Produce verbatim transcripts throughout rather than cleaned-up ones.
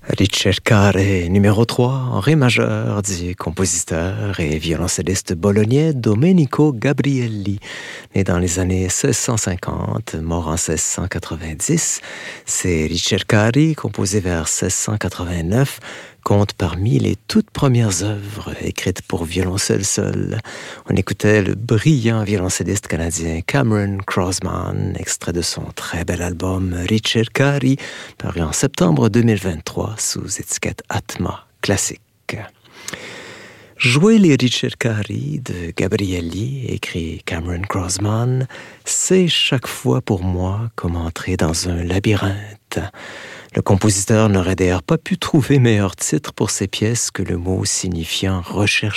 Ricercare numéro trois en ré majeur du compositeur et violoncelliste bolognais Domenico Gabrielli. Né dans les années seize cent cinquante, mort en seize cent quatre-vingt-dix, ces Ricercari, composés vers seize cent quatre-vingt-neuf, compte parmi les toutes premières œuvres écrites pour violoncelle seul. On écoutait le brillant violoncelliste canadien Cameron Crossman, extrait de son très bel album Ricercari, paru en septembre deux mille vingt-trois sous étiquette Atma Classique. Jouer les Ricercari de Gabrielli, écrit Cameron Crossman, c'est chaque fois pour moi comme entrer dans un labyrinthe. Le compositeur n'aurait d'ailleurs pas pu trouver meilleur titre pour ses pièces que le mot signifiant « rechercher »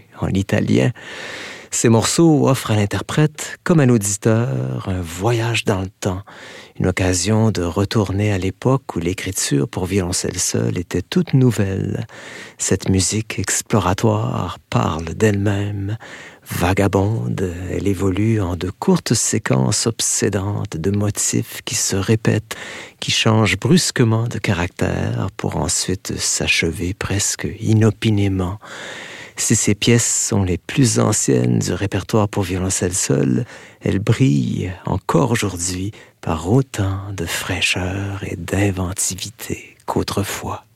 en italien. Ces morceaux offrent à l'interprète, comme à l'auditeur, un voyage dans le temps, une occasion de retourner à l'époque où l'écriture pour violoncelle seul était toute nouvelle. Cette musique exploratoire parle d'elle-même. Vagabonde, elle évolue en de courtes séquences obsédantes de motifs qui se répètent, qui changent brusquement de caractère pour ensuite s'achever presque inopinément. Si ces pièces sont les plus anciennes du répertoire pour violoncelle seul, elles brillent encore aujourd'hui par autant de fraîcheur et d'inventivité qu'autrefois.